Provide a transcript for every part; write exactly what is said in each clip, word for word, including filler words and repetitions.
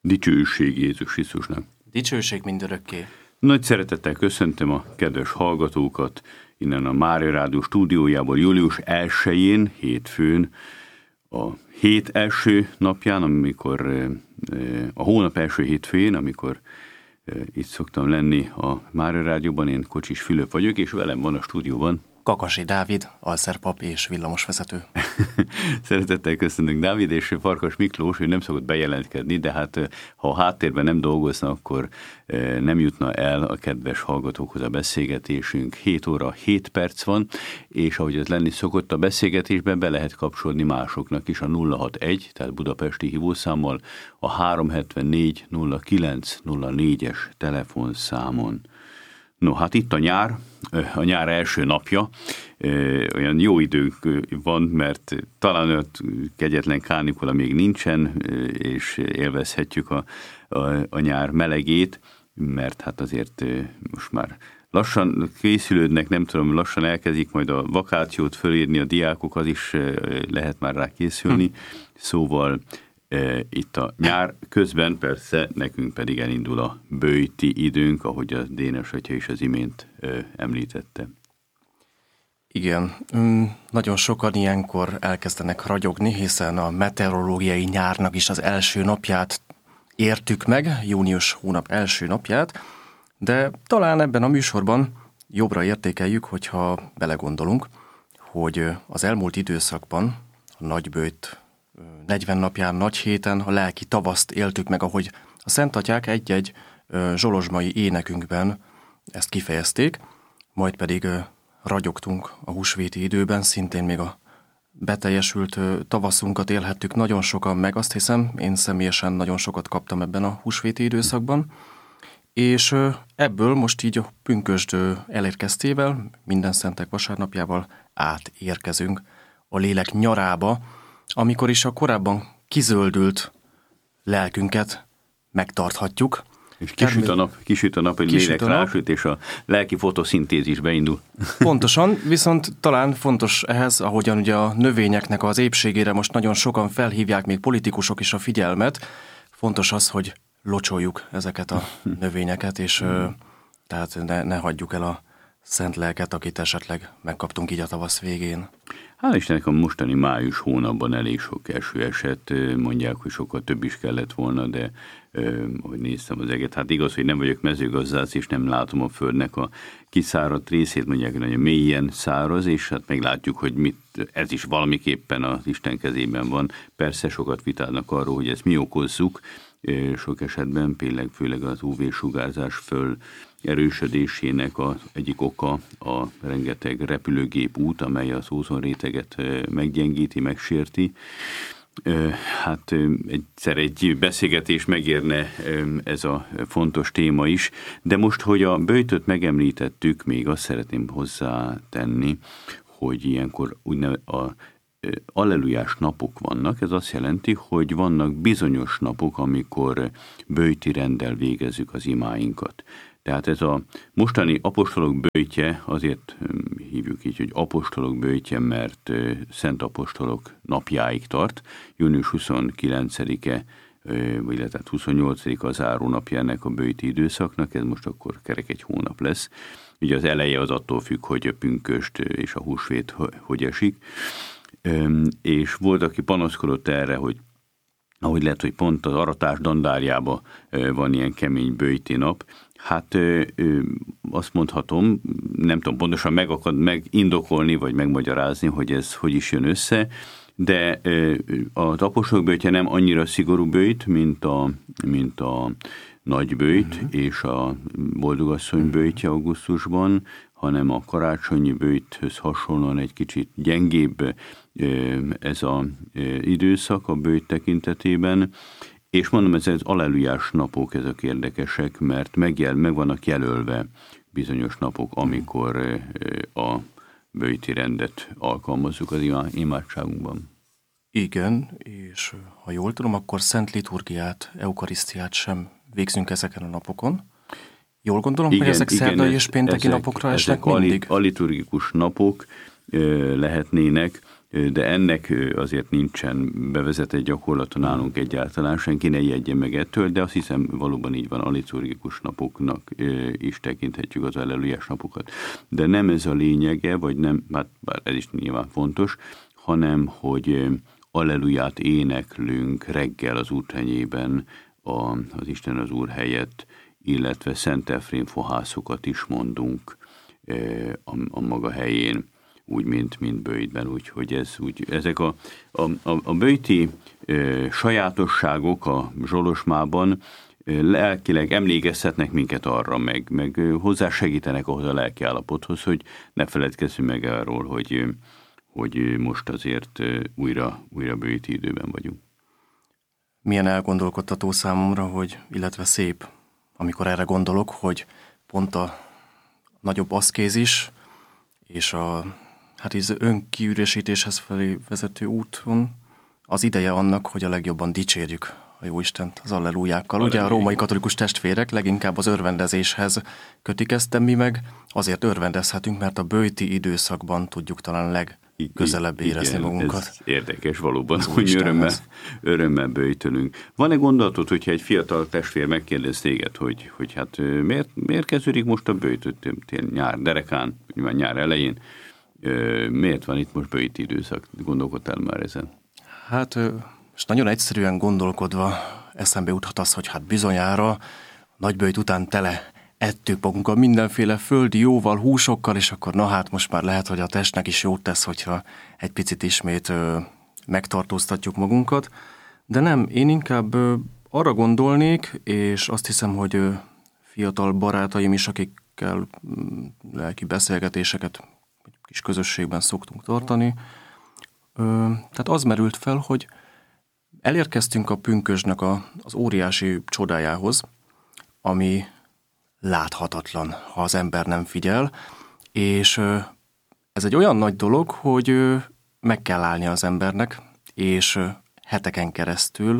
Dicsőség Jézus Krisztusnak. Dicsőség mindörökké. Nagy szeretettel köszöntöm a kedves hallgatókat innen a Mária Rádió stúdiójából július elsején, hétfőn, a hét első napján, amikor a hónap első hétfőjén, amikor itt szoktam lenni a Mária Rádióban, én Kocsis Fülöp vagyok, és velem van a stúdióban Kakasi Dávid, alszerpap és villamosvezető. Szeretettel köszönünk Dávid, és Farkas Miklós, ő nem szokott bejelentkedni, de hát ha a háttérben nem dolgozna, akkor nem jutna el a kedves hallgatókhoz a beszélgetésünk. hét óra hét perc van, és ahogy ez lenni szokott a beszélgetésben, be lehet kapcsolni másoknak is a nulla hatvanegy, tehát budapesti hívószámmal, a három hetvennégy nulla kilenc nulla négyes telefonszámon. No, hát itt a nyár, a nyár első napja, olyan jó időnk van, mert talán olyan kegyetlen kánikula még nincsen, és élvezhetjük a, a, a nyár melegét, mert hát azért most már lassan készülődnek, nem tudom, lassan elkezdik majd a vakációt fölírni a diákok, az is lehet már rá készülni, hm. Szóval itt a nyár közben persze nekünk pedig elindul a böjti időnk, ahogy a Dénes atya is az imént említette. Igen, nagyon sokan ilyenkor elkezdenek ragyogni, hiszen a meteorológiai nyárnak is az első napját értük meg, június hónap első napját, de talán ebben a műsorban jobbra értékeljük, hogyha belegondolunk, hogy az elmúlt időszakban a nagyböjt negyven napján, nagy héten a lelki tavaszt éltük meg, ahogy a szentatyák egy-egy zsolozsmai énekünkben ezt kifejezték, majd pedig ragyogtunk a húsvéti időben, szintén még a beteljesült tavaszunkat élhettük nagyon sokan meg, azt hiszem, én személyesen nagyon sokat kaptam ebben a húsvéti időszakban, és ebből most így a pünkösd elérkeztével, minden szentek vasárnapjával átérkezünk a lélek nyarába, amikor is a korábban kizöldült lelkünket megtarthatjuk. És kisüt a nap, kisüt a nap, egy lélek rásüt, és a lelki fotoszintézis beindul. Pontosan, viszont talán fontos ehhez, ahogyan ugye a növényeknek az épségére most nagyon sokan felhívják, még politikusok is a figyelmet, fontos az, hogy locsoljuk ezeket a növényeket, és tehát ne, ne hagyjuk el a szent lelket, akit esetleg megkaptunk így a tavasz végén. Hál' Istennek a mostani május hónapban elég sok eső esett, mondják, hogy sokkal több is kellett volna, de ahogy néztem az eget, hát igaz, hogy nem vagyok mezőgazdász, és nem látom a földnek a kiszáradt részét, mondják, hogy nagyon mélyen száraz, és hát meglátjuk, hogy mit, ez is valamiképpen az Isten kezében van. Persze sokat vitálnak arról, hogy ezt mi okozzuk, sok esetben, például főleg az ú vé-sugárzás föl erősödésének az egyik oka a rengeteg repülőgép út, amely az ózonréteget meggyengíti, megsérti. Hát egyszer egy beszélgetés megérne ez a fontos téma is, de most, hogy a böjtöt megemlítettük, még azt szeretném hozzátenni, hogy ilyenkor úgynevezett a allelujás napok vannak, ez azt jelenti, hogy vannak bizonyos napok, amikor böjti renddel végezzük az imáinkat. Tehát ez a mostani apostolok böjtje, azért hívjuk így, hogy apostolok böjtje, mert szent apostolok napjáig tart. június huszonkilencedike, vagy illetve huszonnyolcadika az záró napja ennek a böjti időszaknak, ez most akkor kerek egy hónap lesz. Ugye az eleje az attól függ, hogy a pünköst és a húsvét hogy esik. És volt, aki panaszkodott erre, hogy ahogy lehet, hogy pont az aratás dandárjában van ilyen kemény böjti nap. Hát azt mondhatom, nem tudom pontosan megakad, megindokolni, vagy megmagyarázni, hogy ez hogy is jön össze, de az apostolok böjtje nem annyira szigorú böjt, mint a, mint a nagy böjt uh-huh. és a boldogasszony böjtje augusztusban, hanem a karácsonyi böjthöz hasonlóan egy kicsit gyengébb ez az időszak a böjt tekintetében, és mondom, ez az allelujás napok, ezek érdekesek, mert megjel, meg vannak jelölve bizonyos napok, amikor a böjti rendet alkalmazzuk az imádságunkban. Igen, és ha jól tudom, akkor szent liturgiát, eukarisztiát sem végzünk ezeken a napokon. Jól gondolom, igen, hogy ezek igen, szerdai és pénteki ezek, napokra esnek mindig? Ezek aliturgikus napok lehetnének, de ennek azért nincsen bevezetett gyakorlata nálunk egyáltalán, senki ne ijedjen meg ettől, de azt hiszem valóban így van, a liturgikus napoknak is tekinthetjük az allelujás napokat. De nem ez a lényege, vagy nem, hát bár ez is nyilván fontos, hanem, hogy alleluját éneklünk reggel az úrtenyében az Isten az Úr helyett, illetve Szent Efrém fohászokat is mondunk a, a maga helyén, úgy, mint, mint böjtben, úgyhogy ez, úgy, ezek a, a, a, a böjti e, sajátosságok a zsolosmában e, lelkileg emlékeztetnek minket arra, meg, meg hozzásegítenek ahhoz a lelki állapothoz, hogy ne feledkezzünk meg arról, hogy, hogy most azért újra, újra böjti időben vagyunk. Milyen elgondolkodtató számomra, hogy, illetve szép, amikor erre gondolok, hogy pont a nagyobb aszkézis és a hát az önkiüresítéshez felé vezető úton az ideje annak, hogy a legjobban dicsérjük a Jóistent az allelújákkal. Ugye a római katolikus testvérek leginkább az örvendezéshez kötik ezt, de mi meg azért örvendezhetünk, mert a böjti időszakban tudjuk talán legközelebb érezni igen, magunkat. Ez érdekes valóban, hogy örömmel, örömmel böjtölünk. Van-e gondolatod, hogyha egy fiatal testvér megkérdez téged, hogy, hogy hát miért, miért kezdődik most a böjt nyár derekán, nyár elején? Miért van itt most böjti időszak? Gondolkodtál már ezen? Hát most nagyon egyszerűen gondolkodva eszembe juthat az, hogy hát bizonyára nagyböjt után tele ettük magunkat mindenféle földi jóval, húsokkal, és akkor na hát most már lehet, hogy a testnek is jót tesz, hogyha egy picit ismét ö, megtartóztatjuk magunkat. De nem, én inkább ö, arra gondolnék, és azt hiszem, hogy ö, fiatal barátaim is, akikkel ö, lelki beszélgetéseket kis közösségben szoktunk tartani. Ö, tehát az merült fel, hogy elérkeztünk a pünkösdnek a, az óriási csodájához, ami láthatatlan, ha az ember nem figyel, és ö, ez egy olyan nagy dolog, hogy ö, meg kell állni az embernek, és ö, heteken keresztül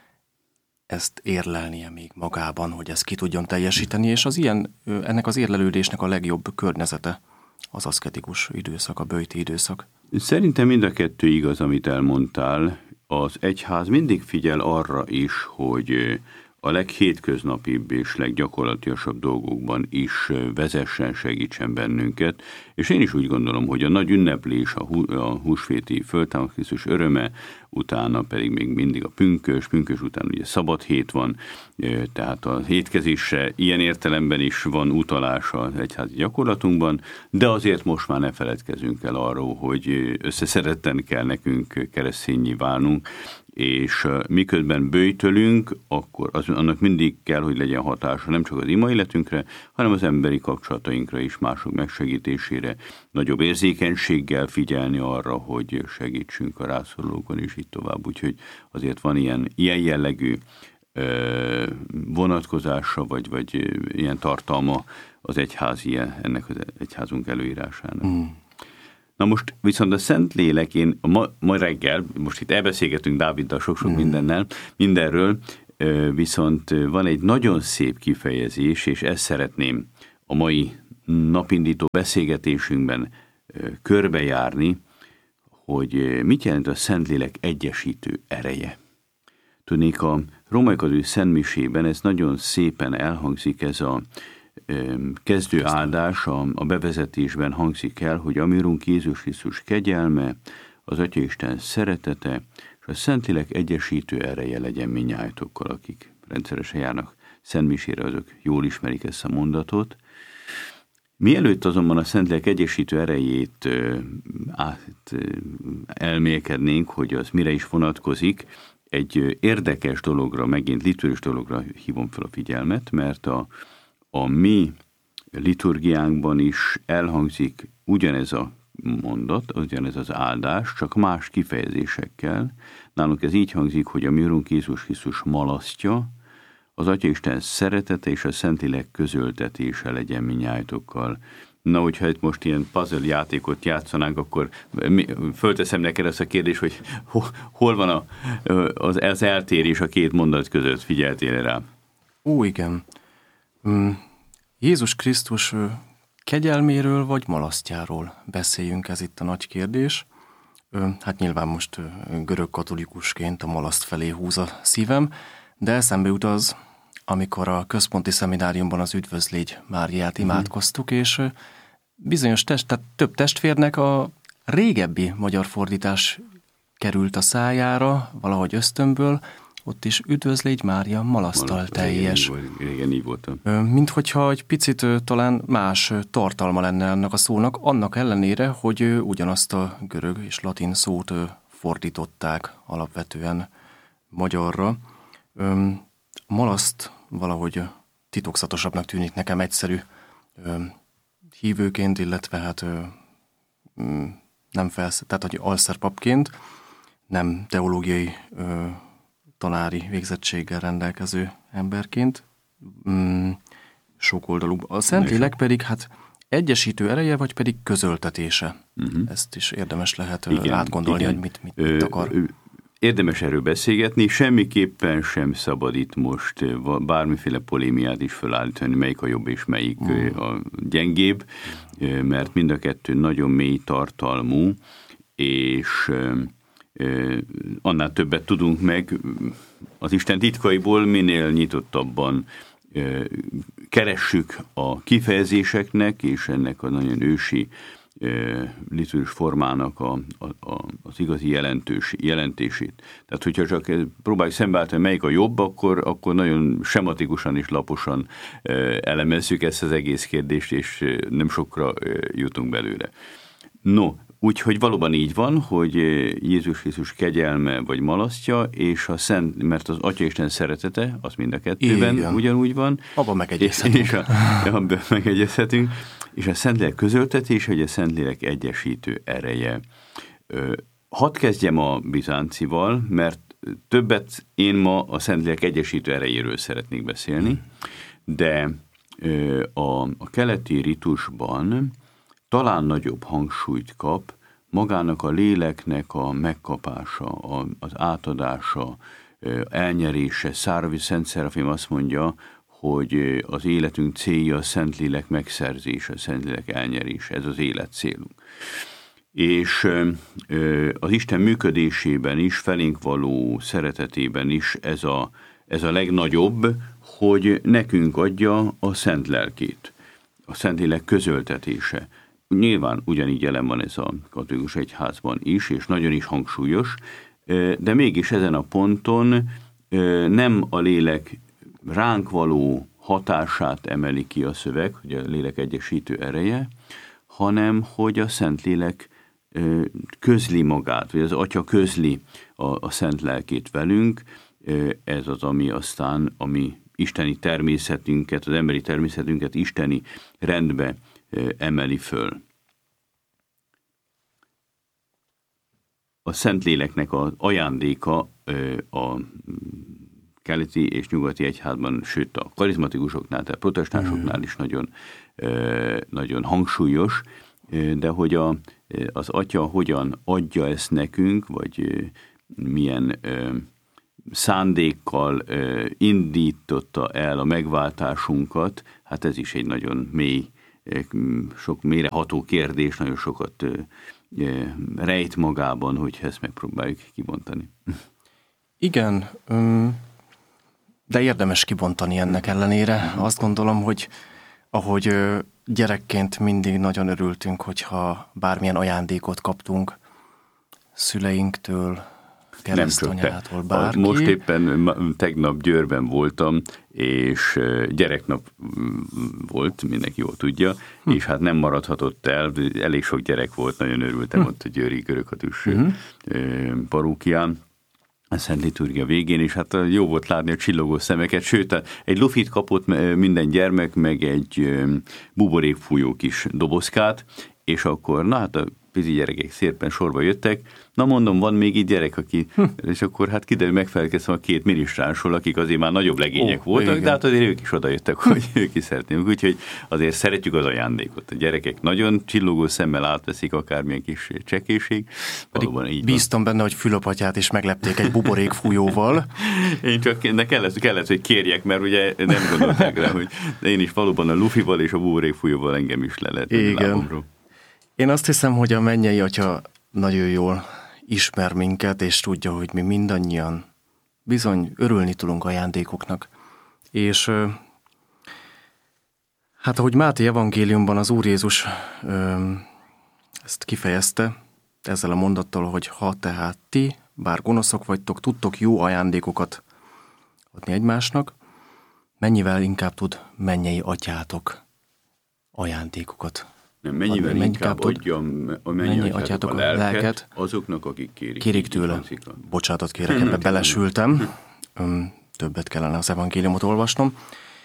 ezt érlelnie még magában, hogy ezt ki tudjon teljesíteni, és az ilyen, ö, ennek az érlelődésnek a legjobb környezete az aszketikus időszak, a böjti időszak. Szerintem mind a kettő igaz, amit elmondtál. Az egyház mindig figyel arra is, hogy a leghétköznapibb és leggyakorlatilasabb dolgokban is vezessen, segítsen bennünket. És én is úgy gondolom, hogy a nagy ünneplés, a, hú, a húsvéti föltámad Krisztus öröme, utána pedig még mindig a pünkös, pünkös után ugye szabad hét van, tehát a hétkezésre ilyen értelemben is van utalás az egyházi gyakorlatunkban, de azért most már ne feledkezünk el arról, hogy összeszeretten kell nekünk keresztényé válnunk, és miközben böjtölünk, akkor az, annak mindig kell, hogy legyen hatása nem csak az ima életünkre, hanem az emberi kapcsolatainkra is, mások megsegítésére, nagyobb érzékenységgel figyelni arra, hogy segítsünk a rászorulókon, és így tovább. Úgyhogy azért van ilyen, ilyen jellegű ö, vonatkozása, vagy, vagy ilyen tartalma az egyházi, ennek az egyházunk előírásának. Mm. Na most viszont a Szentlélek, én ma, ma reggel, most itt elbeszélgetünk Dáviddal sok-sok mm. mindennel, mindenről, viszont van egy nagyon szép kifejezés, és ezt szeretném a mai napindító beszélgetésünkben körbejárni, hogy mit jelent a Szentlélek egyesítő ereje. Tudnék, a római katolikus szentmisében ez nagyon szépen elhangzik, ez a kezdő áldás a, a bevezetésben hangzik el, hogy a mi Urunk Jézus Krisztus kegyelme, az Atyaisten szeretete, és a Szentlélek egyesítő ereje legyen minnyájatokkal, akik rendszeresen járnak szentmisére, azok jól ismerik ezt a mondatot. Mielőtt azonban a Szentlélek egyesítő erejét át elmélkednénk, hogy az mire is vonatkozik, egy érdekes dologra, megint liturgikus dologra hívom fel a figyelmet, mert a A mi liturgiánkban is elhangzik ugyanez a mondat, ugyanez az áldás, csak más kifejezésekkel. Nálunk ez így hangzik, hogy a mi Urunk Jézus Krisztus malasztja, az Atyaisten szeretete és a Szentlélek közöltetése legyen minnyájatokkal. Na, hogyha itt most ilyen puzzle játékot játszanánk, akkor fölteszem neked ezt a kérdést, hogy hol van a, az, az eltérés a két mondat között, figyeltél rá? Ó, igen. Jézus Krisztus kegyelméről vagy malasztjáról beszéljünk, ez itt a nagy kérdés. hát nyilván most görög katolikusként a malaszt felé húz a szívem, de eszembe jut az, amikor a központi szemináriumban az Üdvözlégy Máriát imádkoztuk, és bizonyos test, tehát több testvérnek a régebbi magyar fordítás került a szájára, valahogy ösztönből, ott is Üdvözlégy Mária malasztal teljes. Régen így voltam. Mint hogyha egy picit talán más tartalma lenne ennek a szónak, annak ellenére, hogy ugyanazt a görög és latin szót fordították alapvetően magyarra. Malaszt valahogy titokzatosabbnak tűnik nekem egyszerű hívőként, illetve hát nem felsz, tehát hogy alszerpapként, nem teológiai tanári végzettséggel rendelkező emberként, mm, sokoldalú. A Szentlélek pedig hát egyesítő ereje, vagy pedig közöltetése. Uh-huh. Ezt is érdemes lehet igen, átgondolni, igen. hogy mit, mit, mit akar. Ö, érdemes erről beszélgetni, semmiképpen sem szabad itt most bármiféle polémiát is felállítani, melyik a jobb és melyik uh. a gyengébb, mert mind a kettő nagyon mély tartalmú, és annál többet tudunk meg az Isten titkaiból, minél nyitottabban keressük a kifejezéseknek, és ennek a nagyon ősi liturgikus formának a, a, a, az igazi jelentős, jelentését. Tehát, hogyha csak próbáljuk szembeállítani, melyik a jobb, akkor, akkor nagyon sematikusan és laposan elemezzük ezt az egész kérdést, és nem sokra jutunk belőle. No, úgyhogy valóban így van, hogy Jézus Krisztus kegyelme vagy malasztja, és a szent, mert az Atyaisten szeretete, az mind a kettőben igen. ugyanúgy van. Abban megegyezhetünk. És a, abban megegyezhetünk. És a Szentlélek közöltetése, hogy a Szentlélek egyesítő ereje. Hadd kezdjem a bizáncival, mert többet én ma a Szentlélek egyesítő erejéről szeretnék beszélni, de a, a keleti ritusban talán nagyobb hangsúlyt kap magának a léleknek a megkapása, az átadása, elnyerése. Száravi Szent Szerafim azt mondja, hogy az életünk célja a Szentlélek megszerzése, a Szentlélek elnyerése, ez az élet célunk. És az Isten működésében is, felénk való szeretetében is ez a, ez a legnagyobb, hogy nekünk adja a Szent Lelkét, a Szentlélek közöltetése. Nyilván ugyanígy jelen van ez a katolikus egyházban is, és nagyon is hangsúlyos, de mégis ezen a ponton nem a lélek ránk való hatását emeli ki a szöveg, hogy a lélek egyesítő ereje, hanem hogy a Szentlélek közli magát, vagy az Atya közli a, a Szent Lelkét velünk. Ez az, ami aztán a mi isteni természetünket, az emberi természetünket isteni rendbe emeli föl. A Szentléleknek az ajándéka a keleti és nyugati egyházban, sőt a karizmatikusoknál, tehát protestánsoknál is nagyon, nagyon hangsúlyos, de hogy a, az Atya hogyan adja ezt nekünk, vagy milyen szándékkal indította el a megváltásunkat, hát ez is egy nagyon mély, sok mélyreható kérdés, nagyon sokat rejt magában, hogy ezt megpróbáljuk kibontani. Igen, de érdemes kibontani ennek ellenére. Azt gondolom, hogy ahogy gyerekként mindig nagyon örültünk, hogyha bármilyen ajándékot kaptunk szüleinktől, keresztanyától, bárki. Most éppen tegnap Győrben voltam, és gyereknap volt, mindenki jól tudja, hm. és hát nem maradhatott el, elég sok gyerek volt, nagyon örültem hm. ott a győri görögkatolikus hm. parókián, a Szent Liturgia végén, és hát jó volt látni a csillogó szemeket, sőt, egy lufit kapott minden gyermek, meg egy buborékfújó kis dobozkát, és akkor, na hát a pici gyerekek szépen sorba jöttek, na mondom, van még itt gyerek, aki, hm. és akkor hát kiderül, megfelelkeztem a két minisztránsról, akik azért már nagyobb legények oh, voltak, igen. de hát azért ők is odajöttek, hogy ők is szeretnék. Úgyhogy azért szeretjük az ajándékot. A gyerekek nagyon csillogó szemmel átveszik akármilyen kis csekéség. Valóban így bíztam van. Benne, hogy Fülöp atyát is meglepték egy buborékfújóval. Én csak de kellett, kellett, hogy kérjek, mert ugye nem gondolták rá, hogy én is valóban a lufival és a buborékfújóval engem is le lehet. Igen. Lábomról. Én azt hiszem, hogy a mennyei atya nagyon jól ismer minket, és tudja, hogy mi mindannyian bizony örülni tudunk ajándékoknak. És hát ahogy Máté evangéliumban az Úr Jézus ezt kifejezte, ezzel a mondattal, hogy ha tehát ti, bár gonoszok vagytok, tudtok jó ajándékokat adni egymásnak, mennyivel inkább tud mennyei atyátok ajándékokat. Nem, mennyivel adni, inkább tud, adja a mennyi atyátok a lelket, lelket azoknak, akik kérik. Kérik tőle. Bocsánatot kérek, ebbe belesültem. Többet kellene az evangéliumot olvasnom.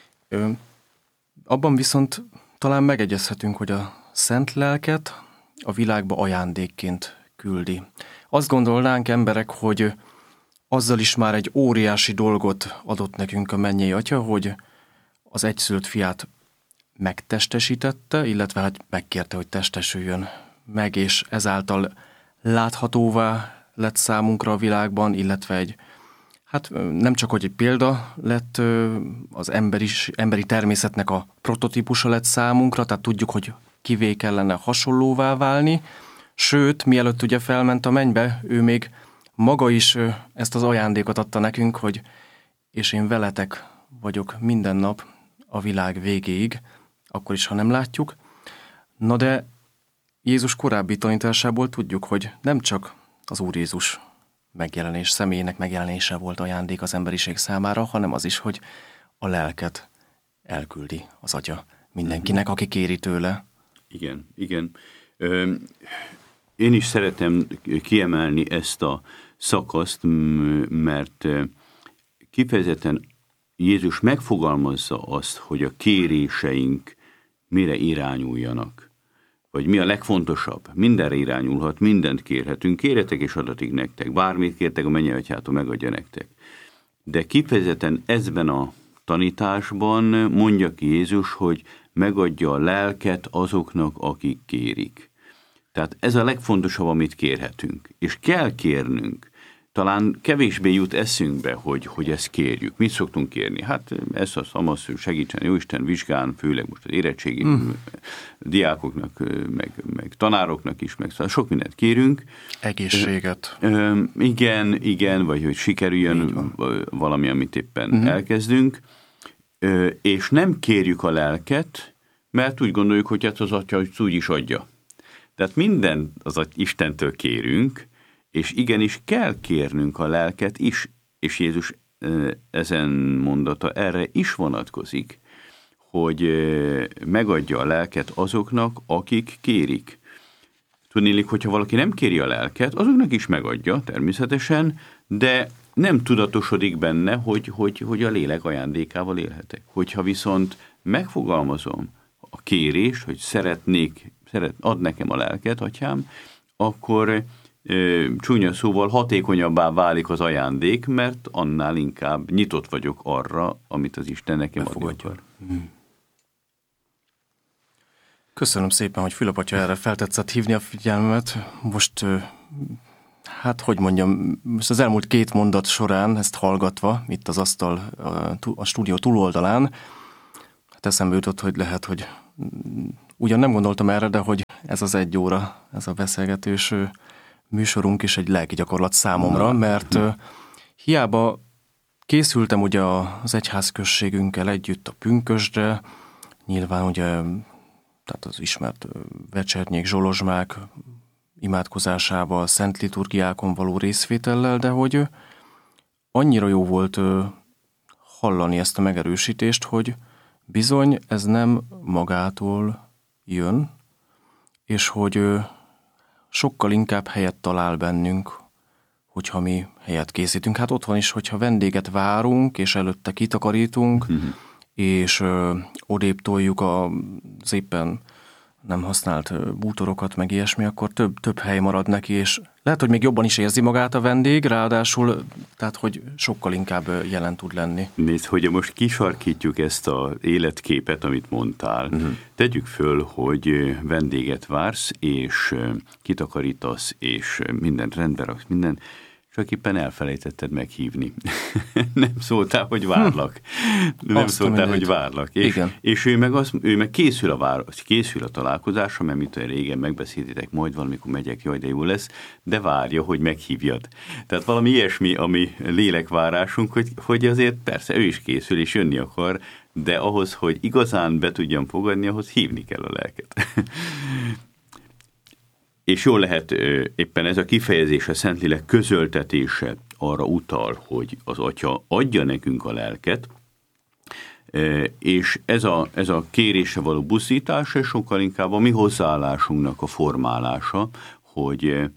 Abban viszont talán megegyezhetünk, hogy a szent lelket a világba ajándékként küldi. Azt gondolnánk emberek, hogy azzal is már egy óriási dolgot adott nekünk a mennyei atya, hogy az egyszülött fiát megtestesítette, illetve hát megkérte, hogy testesüljön meg, és ezáltal láthatóvá lett számunkra a világban, illetve egy, hát nem csak, hogy egy példa lett, az emberi, emberi természetnek a prototípusa lett számunkra, tehát tudjuk, hogy kivé kellene hasonlóvá válni, sőt, mielőtt ugye felment a mennybe, ő még maga is ezt az ajándékot adta nekünk, hogy és én veletek vagyok minden nap a világ végéig, akkor is, ha nem látjuk. Na de Jézus korábbi tanításából tudjuk, hogy nem csak az Úr Jézus megjelenés, személyének megjelenése volt ajándék az emberiség számára, hanem az is, hogy a lelket elküldi az Atya mindenkinek, aki kéri tőle. Igen, igen. Ö, én is szeretem kiemelni ezt a szakaszt, mert kifejezetten Jézus megfogalmazza azt, hogy a kéréseink mire irányuljanak. Vagy mi a legfontosabb. Mindenre irányulhat, mindent kérhetünk. Kérjetek és adatik nektek. Bármit kértek, a mennyei atyától megadja nektek. De kifejezetten ezben a tanításban mondja ki Jézus, hogy megadja a lelket azoknak, akik kérik. Tehát ez a legfontosabb, amit kérhetünk. És kell kérnünk. Talán kevésbé jut eszünkbe, hogy, hogy ezt kérjük. Mit szoktunk kérni? Hát ezt az, amasz, segítsen, Jóisten vizsgán, főleg most az érettségi mm. diákoknak, meg, meg tanároknak is, meg sok mindent kérünk. Egészséget. Ö, igen, igen, vagy hogy sikerüljön valami, amit éppen mm. elkezdünk. Ö, és nem kérjük a lelket, mert úgy gondoljuk, hogy hát az Atya úgy is adja. Tehát minden az Istentől kérünk, és igenis kell kérnünk a lelket is, és Jézus ezen mondata erre is vonatkozik, hogy megadja a lelket azoknak, akik kérik. Tudniillik, hogyha valaki nem kéri a lelket, azoknak is megadja természetesen, de nem tudatosodik benne, hogy, hogy, hogy a lélek ajándékával élhetek. Hogyha viszont megfogalmazom a kérést, hogy szeretnék, szeret, ad nekem a lelket, atyám, akkor csúnya szóval hatékonyabbá válik az ajándék, mert annál inkább nyitott vagyok arra, amit az Isten nekem adni akar. Köszönöm szépen, hogy Fülöp atya erre feltetszett hívni a figyelmet. Most, hát hogy mondjam, most az elmúlt két mondat során ezt hallgatva, itt az asztal a stúdió túloldalán, hát eszembe jutott, hogy lehet, hogy ugyan nem gondoltam erre, de hogy ez az egy óra, ez a beszélgetős műsorunk is egy lelki gyakorlat számomra, mert uh, hiába készültem ugye az egyházközségünkkel együtt a pünkösdre, nyilván ugye tehát az ismert vecsernyék, zsolozsmák imádkozásával, szent liturgiákon való részvétellel, de hogy annyira jó volt uh, hallani ezt a megerősítést, hogy bizony ez nem magától jön, és hogy uh, sokkal inkább helyet talál bennünk, hogyha mi helyet készítünk. Hát otthon is, hogyha vendéget várunk, és előtte kitakarítunk, uh-huh. és ö, odébb toljuk az éppen nem használt bútorokat, meg ilyesmi, akkor több, több hely marad neki, és lehet, hogy még jobban is érzi magát a vendég, ráadásul, tehát, hogy sokkal inkább jelen tud lenni. Nézd, hogy most kisarkítjuk ezt az életképet, amit mondtál. Uh-huh. Tegyük föl, hogy vendéget vársz, és kitakarítasz, és mindent rendbe raksz, minden. csak éppen elfelejtetted meghívni. Nem szóltál, hogy várlak. Hm. Nem Azt szóltál, hogy várlak. És, Igen. és ő, meg az, ő meg készül a, vár, készül a találkozásra, mert mint olyan régen megbeszéltétek, majd valamikor megyek, jaj, de jó lesz, de várja, hogy meghívjad. Tehát valami ilyesmi, ami lélekvárásunk, hogy, hogy azért persze ő is készül, és jönni akar, de ahhoz, hogy igazán be tudjam fogadni, ahhoz hívni kell a lelket. És jól lehet éppen ez a kifejezés, a Szentlélek közöltetése arra utal, hogy az Atya adja nekünk a lelket, és ez a, ez a kérésre való buszítás, és sokkal inkább a mi hozzáállásunknak a formálása, hogy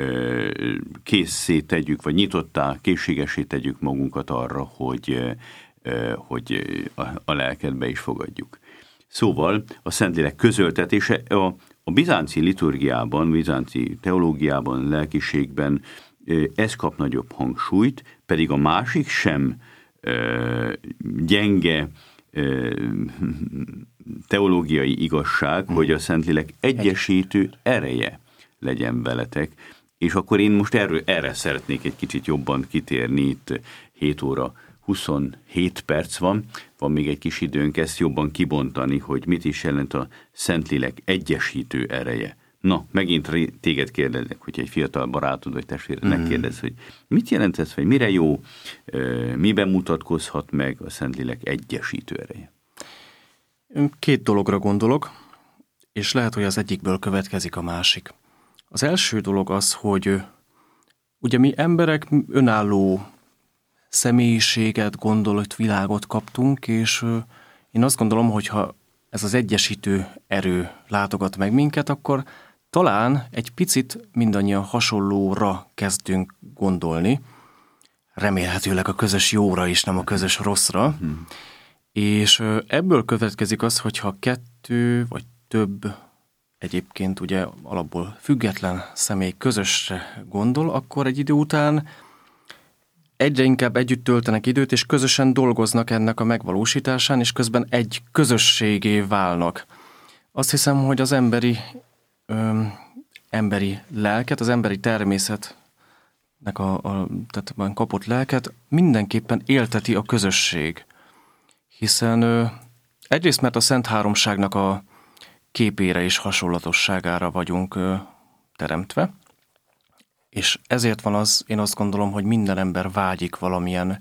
készé tegyük, vagy nyitottá, készségesé tegyük magunkat arra, hogy, hogy a, a lelket be is fogadjuk. Szóval a Szentlélek közöltetése a A bizánci liturgiában, bizánci teológiában, lelkiségben ez kap nagyobb hangsúlyt, pedig a másik sem ö, gyenge ö, teológiai igazság, hmm. hogy a Szentlélek egyesítő ereje legyen veletek. És akkor én most erről, erre szeretnék egy kicsit jobban kitérni, itt hét óra huszonhét perc van, van még egy kis időnk ezt jobban kibontani, hogy mit is jelent a Szentlélek egyesítő ereje. Na, megint téged kérdezek, hogy egy fiatal barátod vagy testvéred mm. megkérdez, hogy mit jelent ez, vagy mire jó, miben mutatkozhat meg a Szentlélek egyesítő ereje? Két dologra gondolok, és lehet, hogy az egyikből következik a másik. Az első dolog az, hogy ugye mi emberek önálló személyiséget, gondolatvilágot kaptunk, és én azt gondolom, hogy ha ez az egyesítő erő látogat meg minket, akkor talán egy picit mindannyian hasonlóra kezdünk gondolni, remélhetőleg a közös jóra is, nem a közös rosszra, hmm. és ebből következik az, hogyha kettő vagy több egyébként ugye alapból független személy közösre gondol, akkor egy idő után egyre inkább együtt töltenek időt, és közösen dolgoznak ennek a megvalósításán, és közben egy közösségé válnak. Azt hiszem, hogy az emberi, ö, emberi lelket, az emberi természetnek a, a tehát kapott lelket mindenképpen élteti a közösség. Hiszen ö, egyrészt, mert a Szent Háromságnak a képére és hasonlatosságára vagyunk ö, teremtve, és ezért van az, én azt gondolom, hogy minden ember vágyik valamilyen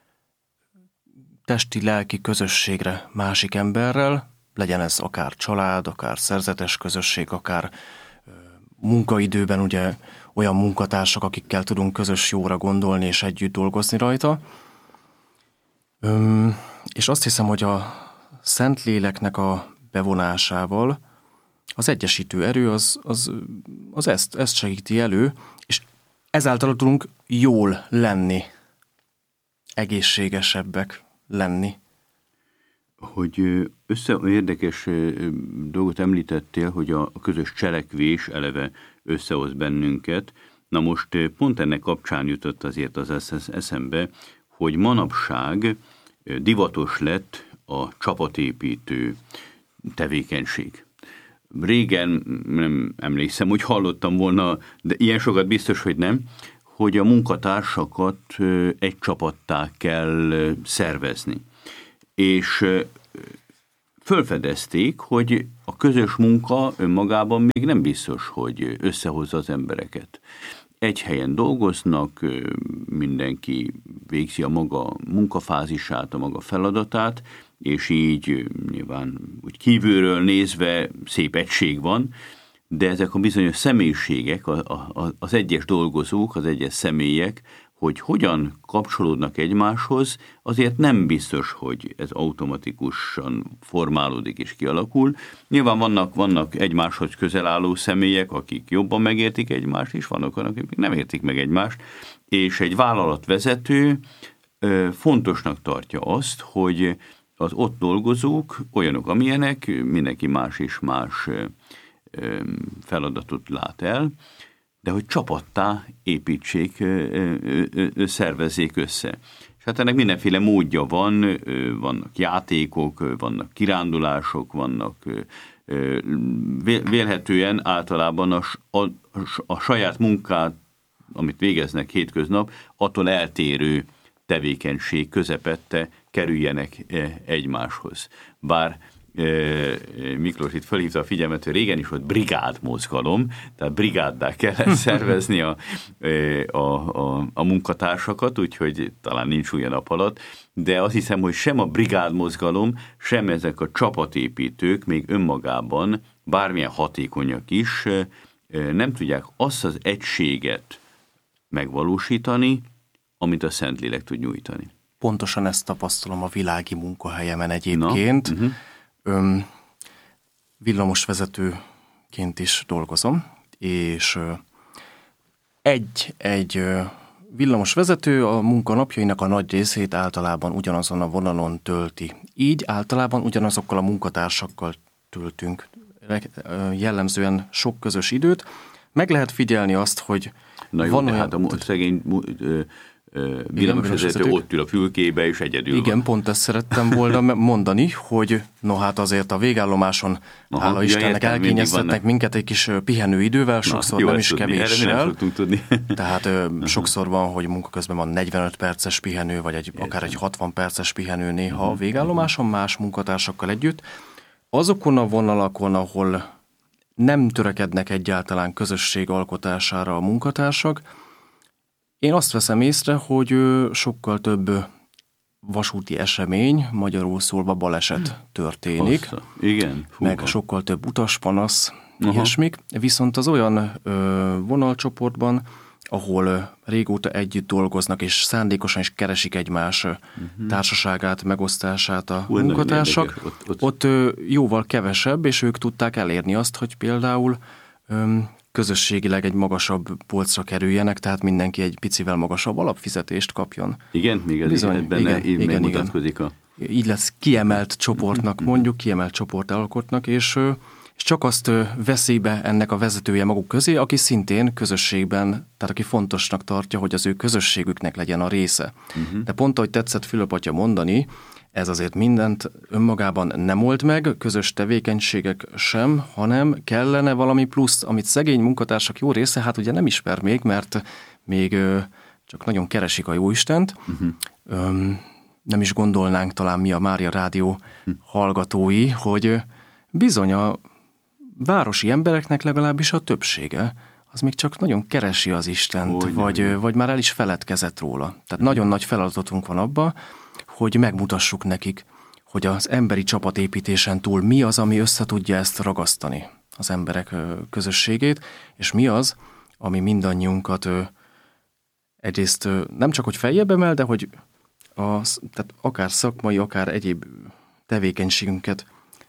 testi-lelki közösségre másik emberrel, legyen ez akár család, akár szerzetes közösség, akár munkaidőben ugye olyan munkatársak, akikkel tudunk közös jóra gondolni és együtt dolgozni rajta. Öm, és azt hiszem, hogy a Szentléleknek a bevonásával az egyesítő erő az, az, az ezt, ezt segíti elő, és ezáltal tudunk jól lenni, egészségesebbek lenni. Hogy össze érdekes dolgot említettél, hogy a közös cselekvés eleve összehoz bennünket. Na most pont ennek kapcsán jutott azért az eszembe, hogy manapság divatos lett a csapatépítő tevékenység. Régen nem emlékszem, hogy hallottam volna, de ilyen sokat biztos, hogy nem, hogy a munkatársakat egy csapattá kell szervezni. És fölfedezték, hogy a közös munka önmagában még nem biztos, hogy összehozza az embereket. Egy helyen dolgoznak, mindenki végzi a maga munkafázisát, a maga feladatát, és így nyilván úgy kívülről nézve szép egység van, de ezek a bizonyos személyiségek, a, a, az egyes dolgozók, az egyes személyek, hogy hogyan kapcsolódnak egymáshoz, azért nem biztos, hogy ez automatikusan formálódik és kialakul. Nyilván vannak, vannak egymáshoz közel álló személyek, akik jobban megértik egymást, és vannak olyanok, akik nem értik meg egymást, és egy vállalatvezető fontosnak tartja azt, hogy az ott dolgozók olyanok, amilyenek, mindenki más és más feladatot lát el, de hogy csapattá építsék, szervezzék össze. És hát ennek mindenféle módja van, vannak játékok, vannak kirándulások, vannak vélhetően általában a, a, a saját munkát amit végeznek hétköznap, attól eltérő tevékenység közepette kerüljenek egymáshoz. Bár Miklós itt felhívta a figyelmet, hogy régen is volt brigádmozgalom, tehát brigáddá kellett szervezni a, a, a, a munkatársakat, úgyhogy talán nincs új a nap alatt, de azt hiszem, hogy sem a brigádmozgalom, sem ezek a csapatépítők még önmagában, bármilyen hatékonyak is, nem tudják azt az egységet megvalósítani, amit a Szentlélek tud nyújtani. Pontosan ezt tapasztalom a világi munkahelyemen egyébként. Na, uh-huh. Öm, villamosvezetőként is dolgozom, és egy, egy villamosvezető a munkanapjainak a nagy részét általában ugyanazon a vonalon tölti. Így általában ugyanazokkal a munkatársakkal töltünk jellemzően sok közös időt. Meg lehet figyelni azt, hogy Na jó, van olyan... hát a szegény villamosvezető ott ül a fülkébe, és egyedül Igen, van. pont ezt szerettem volna mondani, hogy no hát azért a végállomáson, Aha, hála Istennek, ja, elkényeztetnek minket egy kis pihenőidővel, sokszor Na, nem is kevéssel. Tehát ö, sokszor van, hogy munka közben van negyvenöt perces pihenő, vagy egy, akár egy hatvan perces pihenő néha uh-huh. a végállomáson más munkatársakkal együtt. Azokon a vonalakon, ahol nem törekednek egyáltalán közösség alkotására a munkatársak, én azt veszem észre, hogy sokkal több vasúti esemény, magyarul szólva baleset történik. Oszta. Igen. Fúha. Meg sokkal több utaspanasz, uh-huh. ilyesmik. Viszont az olyan ö, vonalcsoportban, ahol régóta együtt dolgoznak, és szándékosan is keresik egymás uh-huh. társaságát, megosztását a Úr, munkatársak, ott, ott... ott ö, jóval kevesebb, és ők tudták elérni azt, hogy például ö, közösségileg egy magasabb polcra kerüljenek, tehát mindenki egy picivel magasabb alapfizetést kapjon. Igen, még ez Bizony, benne igen, így igen, megmutatkozik a... Így lesz kiemelt csoportnak, mondjuk kiemelt csoport alkotnak, és, és csak azt veszi be ennek a vezetője maguk közé, aki szintén közösségben, tehát aki fontosnak tartja, hogy az ő közösségüknek legyen a része. Uh-huh. De pont, ahogy tetszett Fülöp atya mondani, ez azért mindent önmagában nem old meg, közös tevékenységek sem, hanem kellene valami plusz, amit szegény munkatársak jó része, hát ugye nem ismer még, mert még ö, csak nagyon keresik a Jóistent. Uh-huh. Öm, nem is gondolnánk talán mi a Mária Rádió uh-huh. hallgatói, hogy bizony a városi embereknek legalábbis a többsége, az még csak nagyon keresi az Istent, oh, vagy, vagy már el is feledkezett róla. Tehát uh-huh. nagyon nagy feladatunk van abba, hogy megmutassuk nekik, hogy az emberi csapatépítésen túl mi az, ami összetudja ezt ragasztani, az emberek közösségét, és mi az, ami mindannyiunkat egyrészt nem csak, hogy feljebb emel, de hogy a, tehát akár szakmai, akár egyéb tevékenységünket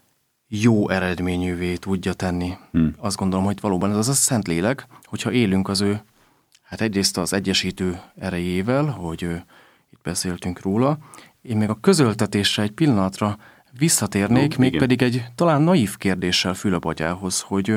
jó eredményűvé tudja tenni. Hmm. Azt gondolom, hogy valóban ez az a Szentlélek, hogyha élünk az ő, hát egyrészt az egyesítő erejével, hogy itt beszéltünk róla, én még a közöltetésre egy pillanatra visszatérnék, no, mégpedig egy talán naív kérdéssel Fülöp atyához, hogy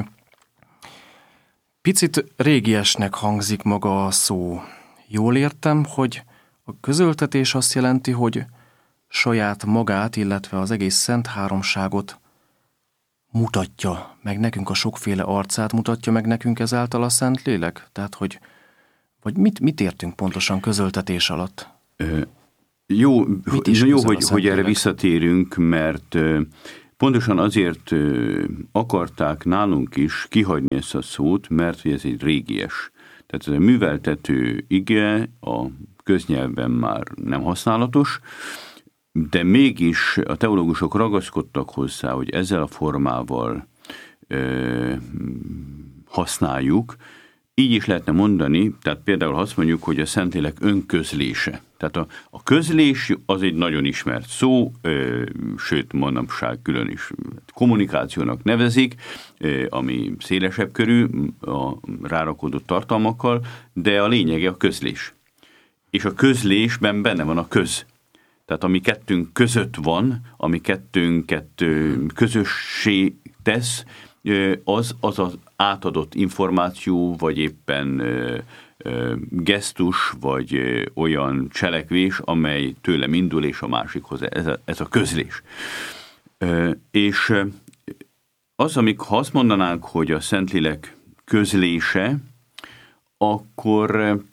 picit régiesnek hangzik maga a szó. Jól értem, hogy a közöltetés azt jelenti, hogy saját magát, illetve az egész Szent Háromságot mutatja meg nekünk, a sokféle arcát mutatja meg nekünk ezáltal a Szentlélek? Tehát, hogy vagy mit, mit értünk pontosan közöltetés alatt? Ö, jó, jó hogy, hogy erre visszatérünk, mert pontosan azért akarták nálunk is kihagyni ezt a szót, mert ez egy régies. Tehát ez a műveltető ige a köznyelven már nem használatos, de mégis a teológusok ragaszkodtak hozzá, hogy ezzel a formával ö, használjuk. Így is lehetne mondani, tehát például azt mondjuk, hogy a Szentlélek önközlése. Tehát a, a közlés az egy nagyon ismert szó, ö, sőt manapság külön is kommunikációnak nevezik, ö, ami szélesebb körű a rárakódott tartalmakkal, de a lényege a közlés. És a közlésben benne van a köz. Tehát ami kettőnk között van, ami kettőnket közössé tesz, az az, az átadott információ, vagy éppen ö, ö, gesztus, vagy ö, olyan cselekvés, amely tőlem indul, és a másikhoz. Ez a, ez a közlés. Ö, és az, amik, ha azt mondanánk, hogy a Szentlélek közlése, akkor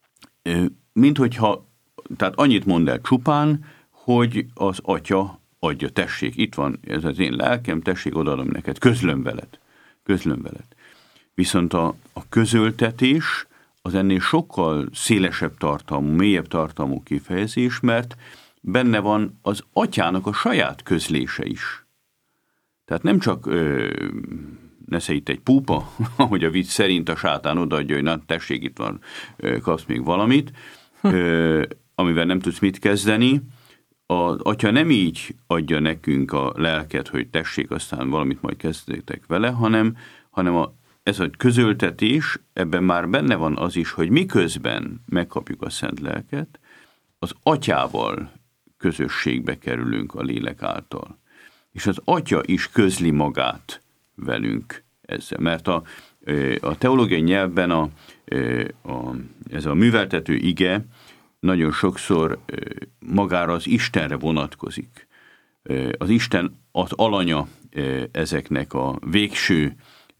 minthogyha, tehát annyit mond el csupán, hogy az Atya adja, tessék, itt van ez az én lelkem, tessék, odaadom neked, közlöm veled, közlöm veled. Viszont a, a közöltetés az ennél sokkal szélesebb tartalmú, mélyebb tartalmú kifejezés, mert benne van az Atyának a saját közlése is. Tehát nem csak ö, nesze itt egy púpa, ahogy a vicc szerint a sátán odaadja, hogy na tessék, itt van, ö, kapsz még valamit, ö, amivel nem tudsz mit kezdeni. Az Atya nem így adja nekünk a lelket, hogy tessék, aztán valamit majd kezdjétek vele, hanem, hanem a, ez a közöltetés, ebben már benne van az is, hogy miközben megkapjuk a szent lelket, az Atyával közösségbe kerülünk a lélek által. És az Atya is közli magát velünk ezzel. Mert a, a teológiai nyelvben a, a, ez a műveltető ige nagyon sokszor magára az Istenre vonatkozik. Az Isten az alanya ezeknek a végső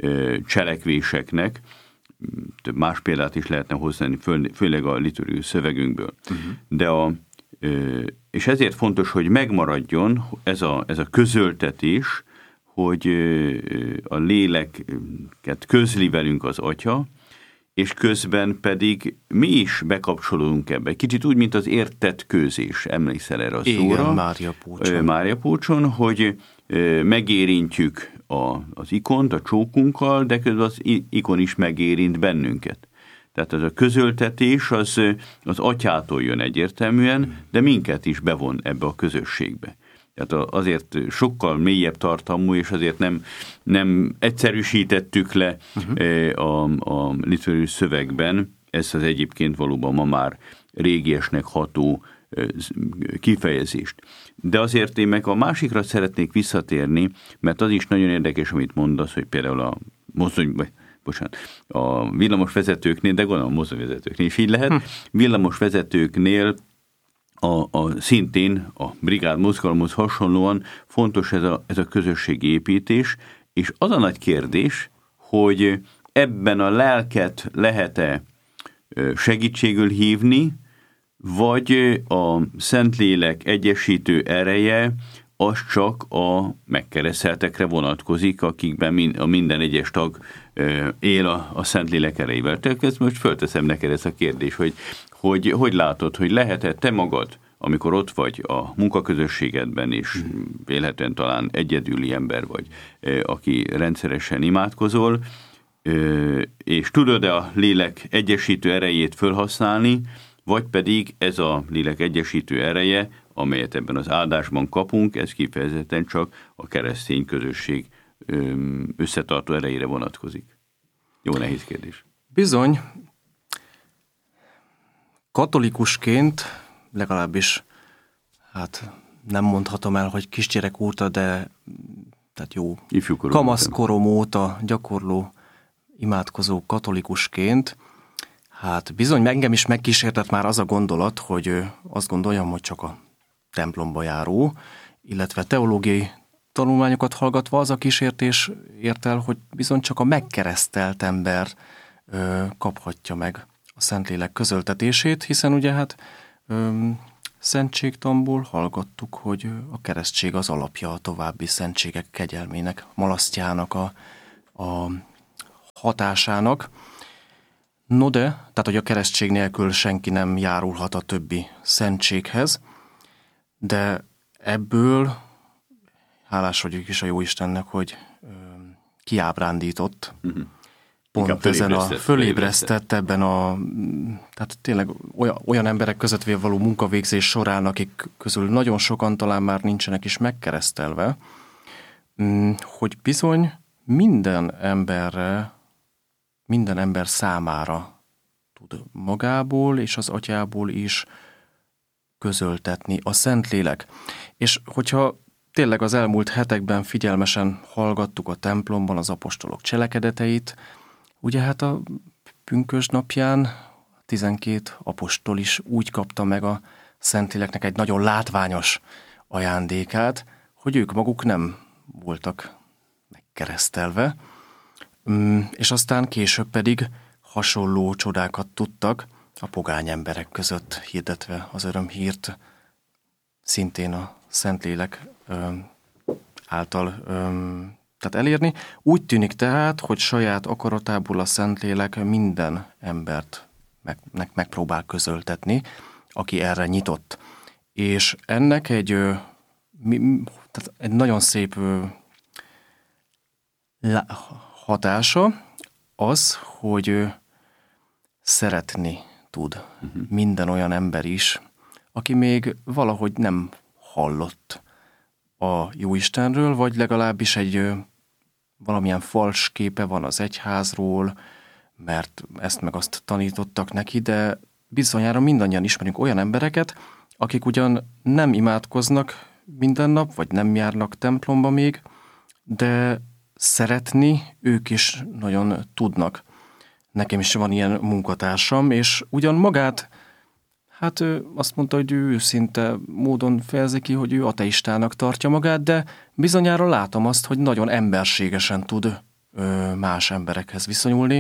cselekvéseknek, több más példát is lehetne hozni, főleg a liturgikus szövegünkből. Uh-huh. De a, és ezért fontos, hogy megmaradjon ez a, ez a közöltetés, hogy a léleket közli velünk az Atya, és közben pedig mi is bekapcsolódunk ebbe. Kicsit úgy, mint az értett kőzés, emlékszel erre a igen, szóra? Mária Pócson. Mária Pócson, hogy megérintjük a, az ikont a csókunkkal, de közben az ikon is megérint bennünket. Tehát ez a közöltetés az, az Atyától jön egyértelműen, de minket is bevon ebbe a közösségbe. Tehát azért sokkal mélyebb tartalmú, és azért nem, nem egyszerűsítettük le uh-huh. a, a liturgikus szövegben ezt az egyébként valóban ma már régiesnek ható kifejezést. De azért én meg a másikra szeretnék visszatérni, mert az is nagyon érdekes, amit mondasz, hogy például a mozdony, vagy bocsánat, a villamosvezetőknél, de gondolom a mozdonyvezetőknél is így lehet, hm. villamosvezetőknél A, a, szintén a brigád mozgalomhoz hasonlóan fontos ez a, ez a közösségi építés, és az a nagy kérdés, hogy ebben a lelket lehet-e segítségül hívni, vagy a Szentlélek egyesítő ereje az csak a megkereszteltekre vonatkozik, akikben a minden egyes tag él a, a Szentlélek erejével. Tehát ezt most fölteszem neked ezt a kérdést, hogy Hogy, hogy látod, hogy lehet-e te magad, amikor ott vagy a munkaközösségedben, és vélhetően talán egyedüli ember vagy, aki rendszeresen imádkozol, és tudod-e a lélek egyesítő erejét felhasználni, vagy pedig ez a lélek egyesítő ereje, amelyet ebben az áldásban kapunk, ez kifejezetten csak a keresztény közösség összetartó erejére vonatkozik. Jó nehéz kérdés. Bizony. Katolikusként legalábbis, hát nem mondhatom el, hogy kisgyerek óta, de tehát jó, kamaszkorom óta gyakorló, imádkozó katolikusként, hát bizony engem is megkísértett már az a gondolat, hogy azt gondoljam, hogy csak a templomba járó, illetve teológiai tanulmányokat hallgatva az a kísértés ért el, hogy bizony csak a megkeresztelt ember ö, kaphatja meg a Szentlélek közöltetését, hiszen ugye hát ö, szentségtanból hallgattuk, hogy a keresztség az alapja a további szentségek kegyelmének, malasztjának, a, a hatásának. No de, tehát hogy a keresztség nélkül senki nem járulhat a többi szentséghez, de ebből hálás vagyok is a Jóistennek, hogy ö, kiábrándított, uh-huh. pont ezen a fölébresztett ebben a, tehát tényleg olyan, olyan emberek között való munkavégzés során, akik közül nagyon sokan talán már nincsenek is megkeresztelve, hogy bizony minden emberre, minden ember számára tud magából és az Atyából is közöltetni a Szentlélek. És hogyha tényleg az elmúlt hetekben figyelmesen hallgattuk a templomban az apostolok cselekedeteit, ugye hát a pünkösd napján tizenkét apostol is úgy kapta meg a Szentléleknek egy nagyon látványos ajándékát, hogy ők maguk nem voltak megkeresztelve, és aztán később pedig hasonló csodákat tudtak a pogány emberek között hirdetve az örömhírt, szintén a Szentlélek ö, által ö, tehát elérni. Úgy tűnik tehát, hogy saját akaratából a Szentlélek minden embert meg, meg, megpróbál közöltetni, aki erre nyitott. És ennek egy, ö, mi, tehát egy nagyon szép ö, hatása az, hogy ö, szeretni tud uh-huh. minden olyan ember is, aki még valahogy nem hallott a Jóistenről, vagy legalábbis egy ö, valamilyen fals képe van az egyházról, mert ezt meg azt tanítottak neki, de bizonyára mindannyian ismerünk olyan embereket, akik ugyan nem imádkoznak minden nap, vagy nem járnak templomba még, de szeretni ők is nagyon tudnak. Nekem is van ilyen munkatársam, és ugyan magát, hát ő azt mondta, hogy ő őszinte módon fejezi ki, hogy ő ateistának tartja magát, de bizonyára látom azt, hogy nagyon emberségesen tud ö, más emberekhez viszonyulni,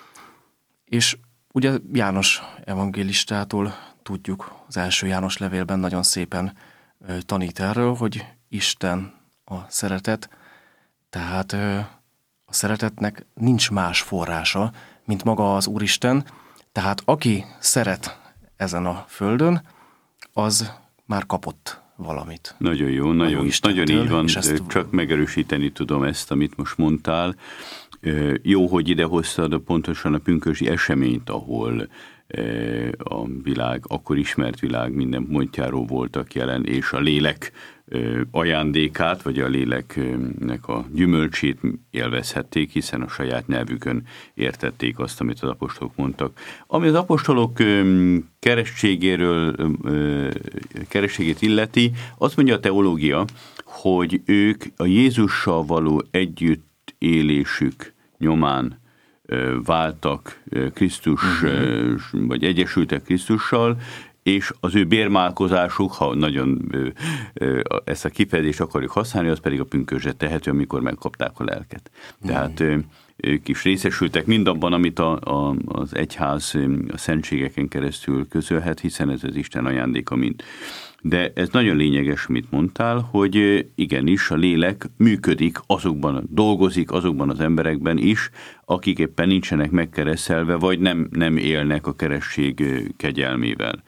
és ugye János evangélistától tudjuk, az első János levélben nagyon szépen ö, tanít erről, hogy Isten a szeretet, tehát ö, a szeretetnek nincs más forrása, mint maga az Úristen, tehát aki szeret ezen a földön, az már kapott valamit. Nagyon jó, nagyon, nagyon így van, ezt... csak megerősíteni tudom ezt, amit most mondtál. Jó, hogy idehoztad pontosan a pünkösdi eseményt, ahol a világ, akkor ismert világ minden pontjáról voltak jelen, és a lélek ajándékát, vagy a léleknek a gyümölcsét élvezhették, hiszen a saját nyelvükön értették azt, amit az apostolok mondtak. Ami az apostolok keresztségéről, keresztségét illeti, azt mondja a teológia, hogy ők a Jézussal való együttélésük nyomán váltak Krisztus, uh-huh. vagy egyesültek Krisztussal, és az ő bérmálkozásuk, ha nagyon ezt a kifejezést akarjuk használni, az pedig a pünkösdre tehető, amikor megkapták a lelket. Tehát uh-huh. ők is részesültek mindabban, amit a, a, az egyház a szentségeken keresztül közölhet, hiszen ez az Isten ajándéka mind. De ez nagyon lényeges, amit mondtál, hogy igenis a lélek működik azokban, dolgozik azokban az emberekben is, akik éppen nincsenek megkeresztelve, vagy nem, nem élnek a keresztség kegyelmével.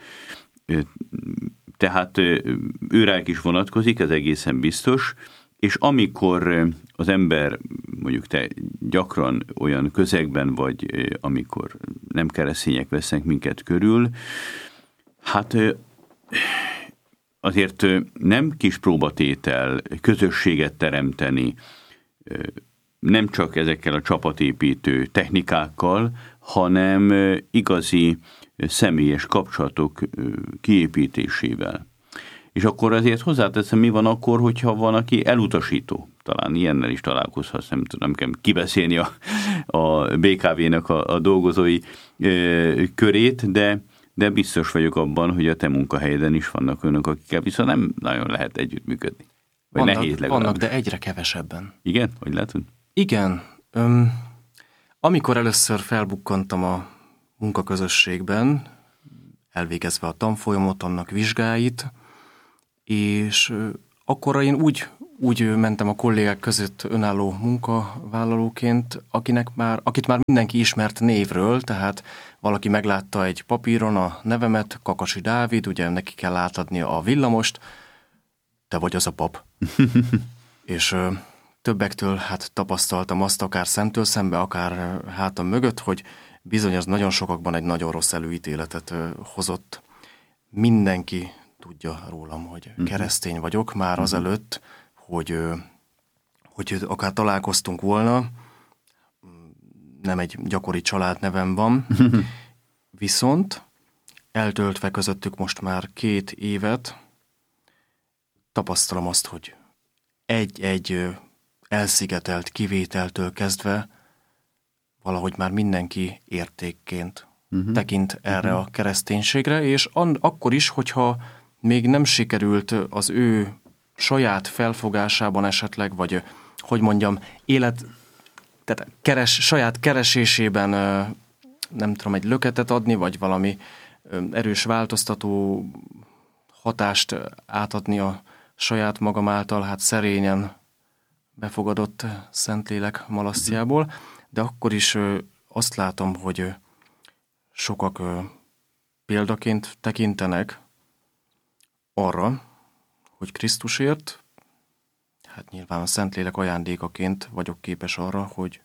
Tehát őrájuk is vonatkozik, ez egészen biztos, és amikor az ember, mondjuk te gyakran olyan közegben vagy, amikor nem keresztények vesznek minket körül, hát azért nem kis próbatétel közösséget teremteni, nem csak ezekkel a csapatépítő technikákkal, hanem igazi személyes kapcsolatok kiépítésével. És akkor azért hozzáteszem, mi van akkor, hogyha van, aki elutasító. Talán ilyennel is találkozhatsz, nem tudom, nem kell kibeszélni a, a bé ká vé-nek a, a dolgozói ö, körét, de de biztos vagyok abban, hogy a te munkahelyeden is vannak önök, akikkel viszont nem nagyon lehet együttműködni. Vagy vannak, nehéz legalább. Vannak, de egyre kevesebben. Igen? Hogy látod? Igen. Öm, amikor először felbukkantam a munkaközösségben, elvégezve a tanfolyamot, annak vizsgáit, és akkor én úgy, úgy mentem a kollégák között önálló munkavállalóként, akinek már, akit már mindenki ismert névről, tehát valaki meglátta egy papíron a nevemet, Kakasi Dávid, ugye neki kell átadni a villamost, te vagy az a pap. És ö, többektől hát tapasztaltam azt, akár szemtől szembe, akár hátam mögött, hogy bizony az nagyon sokakban egy nagyon rossz előítéletet ö, hozott. Mindenki tudja rólam, hogy keresztény vagyok már azelőtt, hogy, ö, hogy akár találkoztunk volna, nem egy gyakori családnevem van, viszont eltöltve közöttük most már két évet, tapasztalom azt, hogy egy-egy elszigetelt kivételtől kezdve valahogy már mindenki értékként uh-huh. tekint erre uh-huh. a kereszténységre, és an- akkor is, hogyha még nem sikerült az ő saját felfogásában esetleg, vagy hogy mondjam, élet, tehát keres, saját keresésében nem tudom, egy löketet adni, vagy valami erős változtató hatást átadni a saját magam által, hát szerényen befogadott Szentlélek malasztjából, de akkor is azt látom, hogy sokak példaként tekintenek arra, hogy Krisztusért, hát nyilván a Szentlélek ajándékaként vagyok képes arra, hogy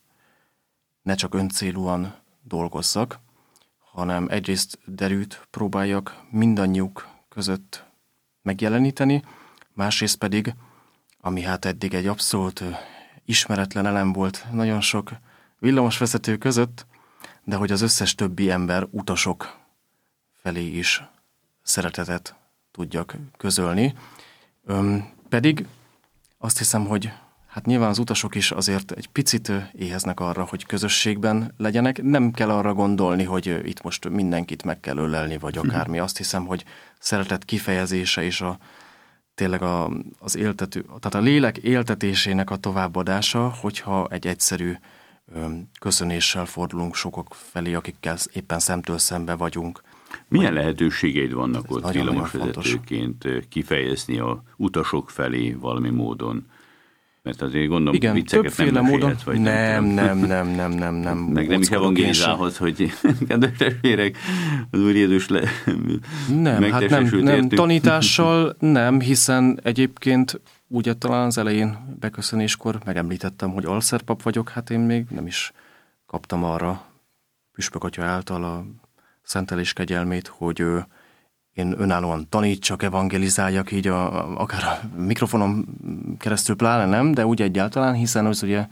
ne csak öncélúan dolgozzak, hanem egyrészt derűt próbáljak mindannyiuk között megjeleníteni, másrészt pedig, ami hát eddig egy abszolút ismeretlen elem volt nagyon sok villamosvezető között, de hogy az összes többi ember, utasok felé is szeretetet tudjak közölni. Öm, pedig azt hiszem, hogy hát nyilván az utasok is azért egy picit éheznek arra, hogy közösségben legyenek. Nem kell arra gondolni, hogy itt most mindenkit meg kell ölelni, vagy akármi. Azt hiszem, hogy szeretet kifejezése és a, tényleg a, az éltető, tehát a lélek éltetésének a továbbadása, hogyha egy egyszerű öm, köszönéssel fordulunk sokak felé, akikkel éppen szemtől szembe vagyunk. Milyen lehetőségeid vannak ott villamosvezetőként kifejezni a utasok felé valami módon? Mert azért gondolom, igen, vicceket nem mesélhetsz, vagy nem, nem, nem, nem, nem, nem. Meg nem is evangelizálhatsz, hogy kedves testvérek, az Úr Jézus le, nem, hát nem, nem, tanítással nem, hiszen egyébként ugye talán az elején beköszönéskor megemlítettem, hogy alszerpap vagyok, hát én még nem is kaptam arra püspök atya által a szentelés kegyelmét, hogy ő, én önállóan tanítsak, evangelizáljak így a, akár a mikrofonon keresztül pláne nem, de úgy egyáltalán, hiszen az ugye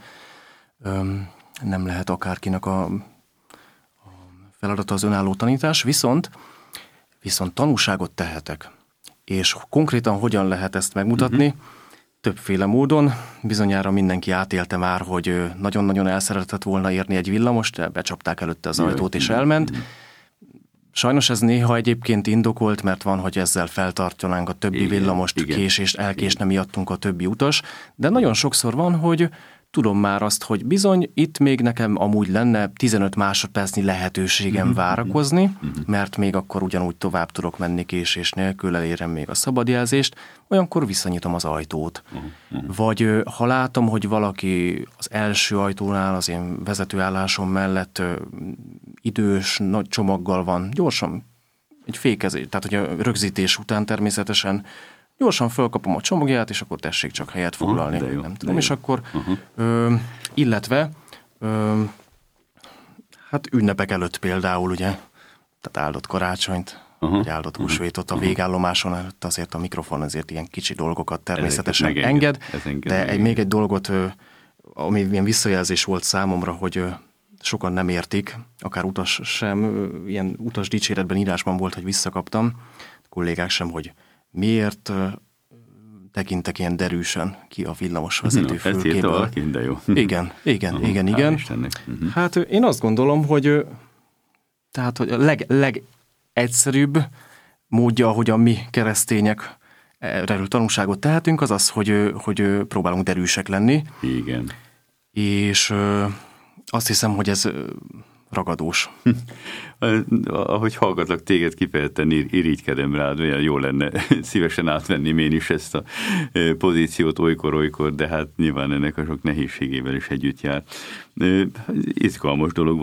öm, nem lehet akárkinek a, a feladata az önálló tanítás, viszont, viszont tanúságot tehetek. És konkrétan hogyan lehet ezt megmutatni? Uh-huh. Többféle módon. Bizonyára mindenki átélte már, hogy nagyon-nagyon el szeretett volna érni egy villamost, de becsapták előtte az ajtót és elment. Uh-huh. Sajnos ez néha egyébként indokolt, mert van, hogy ezzel feltartanánk a többi igen, villamost, igen, késést, elkésne miattunk a többi utas, de nagyon sokszor van, hogy tudom már azt, hogy bizony itt még nekem amúgy lenne tizenöt másodpercnyi lehetőségem uh-huh, várakozni, uh-huh. mert még akkor ugyanúgy tovább tudok menni késés nélkül, elérem még a szabadjelzést, olyankor visszanyitom az ajtót. Uh-huh. Vagy ha látom, hogy valaki az első ajtónál az én vezetőállásom mellett idős, nagy csomaggal van, gyorsan egy fékezés, tehát hogy a rögzítés után természetesen gyorsan fölkapom a csomagját, és akkor tessék csak helyet foglalni. Aha, jó, nem tudom, és akkor, uh-huh. ö, illetve, ö, hát ünnepek előtt például, ugye, tehát áldott karácsonyt, uh-huh. vagy áldott húsvétot, a végállomáson előtt azért a mikrofon azért ilyen kicsi dolgokat természetesen enged, enged, enged de egy, még egy dolgot, ö, ami ilyen visszajelzés volt számomra, hogy ö, sokan nem értik, akár utas sem, ö, ilyen utas dicséretben írásban volt, hogy visszakaptam, kollégák sem, hogy miért uh, tekintek ilyen derűsen ki a villamosvezető fülkéből? Valaki, de jó. Igen, igen, uh-huh, igen, igen. Uh-huh. Hát én azt gondolom, hogy tehát, hogy a leg, legegyszerűbb módja, ahogyan mi keresztények erről tanúságot tehetünk, az az, hogy, hogy próbálunk derűsek lenni. Igen. És azt hiszem, hogy ez ragadós. Ahogy hallgatlak téged, kifejezetten irigykedem rád, olyan jó lenne szívesen átvenném én is ezt a pozíciót olykor-olykor, de hát nyilván ennek a sok nehézségével is együtt jár. Izgalmas dolog